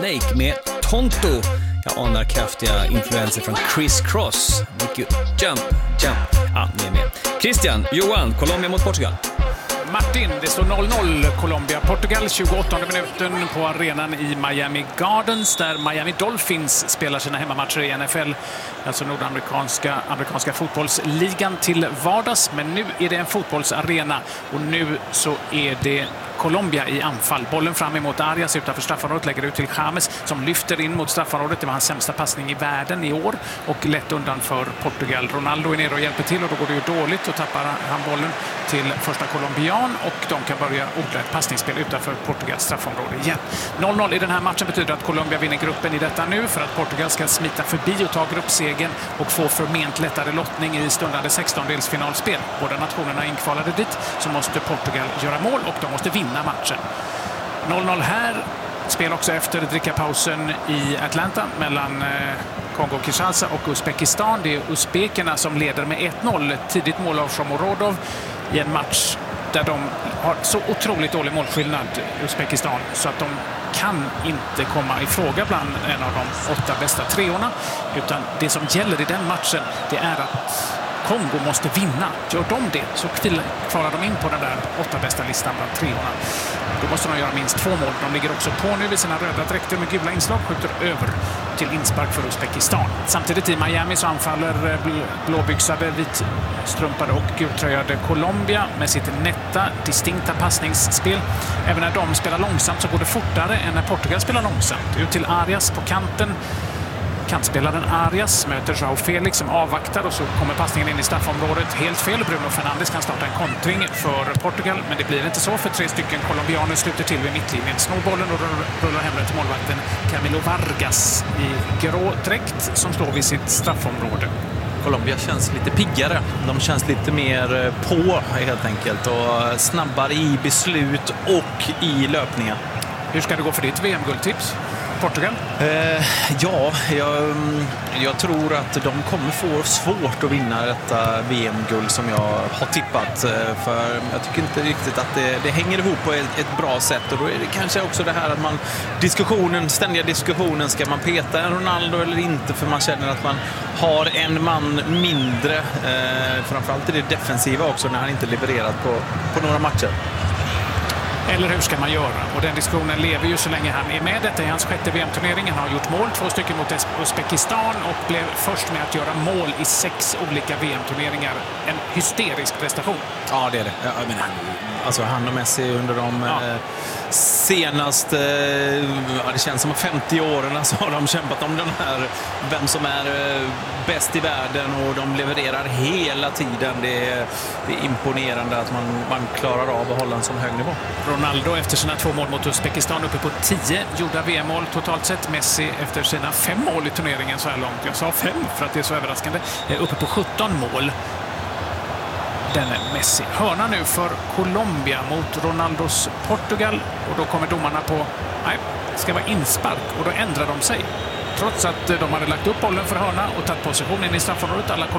Snake med Tonto. Jag anar kraftiga influenser från Chris Cross. Mycket jump. Ja, ni är med. Christian, Johan, Colombia mot Portugal. Martin, det står 0-0 Colombia-Portugal, 28 minuten på arenan i Miami Gardens där Miami Dolphins spelar sina hemmamatcher i NFL, alltså nordamerikanska fotbollsligan till vardags. Men nu är det en fotbollsarena och nu så är det Colombia i anfall. Bollen fram emot Arias utanför straffområdet, lägger ut till James som lyfter in mot straffområdet. Det var hans sämsta passning i världen i år och lätt undan för Portugal. Ronaldo är nere och hjälper till och då går det ju dåligt och tappar han bollen till första colombian och de kan börja odla ett passningsspel utanför Portugals straffområde igen. 0-0 i den här matchen betyder att Colombia vinner gruppen i detta nu för att Portugal ska smita förbi och ta gruppsegen och få förment lättare lottning i stundande 16-delsfinalspel. Båda nationerna inkvalade dit, så måste Portugal göra mål och de måste vinna matchen. 0-0 här. Spel också efter drickapausen i Atlanta mellan Kongo-Kinshasa och Uzbekistan. Det är uzbekerna som leder med 1-0. Tidigt mål av Shomurodov i en match där de har så otroligt dålig målskillnad, Uzbekistan, så att de kan inte komma i fråga bland en av de 8 bästa treorna. Utan det som gäller i den matchen, det är att Kongo måste vinna. Gör de det så kvalar de in på den där 8 bästa listan bland treorna. Då måste de göra minst 2 mål. De ligger också på nu i sina röda dräkter med gula inslag, skjuter över till inspark för Uzbekistan. Samtidigt i Miami så anfaller blåbyxade, vitstrumpade och gultröjade Colombia med sitt nätta, distinkta passningsspel. Även när de spelar långsamt så går det fortare än när Portugal spelar långsamt. Ut till Arias på kanten. Kantspelaren Arias möter João Felix som avvaktar och så kommer passningen in i straffområdet. Helt fel. Bruno Fernandes kan starta en kontring för Portugal, men det blir inte så för 3 stycken colombianer sluter till vid mittlinjen. Snor bollen och rullar hem till målvakten Camilo Vargas i grå dräkt som står vid sitt straffområde. Colombia känns lite piggare. De känns lite mer på helt enkelt och snabbare i beslut och i löpningar. Hur ska det gå för ditt VM-guldtips? Portugal? Jag tror att de kommer få svårt att vinna detta VM-guld som jag har tippat. För jag tycker inte riktigt att det hänger ihop på ett bra sätt. Och då är det kanske också det här att ständiga diskussionen, ska man peta en Ronaldo eller inte? För man känner att man har en man mindre. Framförallt är det defensiva också när han inte levererat på några matcher. Eller hur ska man göra? Och den diskussionen lever ju så länge han är med. Detta är hans 6:e VM-turnering. Han har gjort mål, 2 stycken mot Uzbekistan och blev först med att göra mål i 6 olika VM-turneringar. En hysterisk prestation. Ja, det är det. Jag menar, alltså han och Messi under de senaste, det känns som 50 åren så har de kämpat om den här, vem som är bäst i världen, och de levererar hela tiden. Det är imponerande att man klarar av att hålla en sån hög nivå. Ronaldo efter sina 2 mål mot Uzbekistan uppe på 10 gjorda VM-mål totalt sett. Messi efter sina 5 mål i turneringen så här långt. Jag sa 5 för att det är så överraskande. Uppe på 17 mål. Denne Messi. Hörna nu för Colombia mot Ronaldos Portugal. Och då kommer domarna på, nej, det ska vara inspark. Och då ändrar de sig. Trots att de hade lagt upp bollen för hörna och tagit positionen i straffområdet. Alla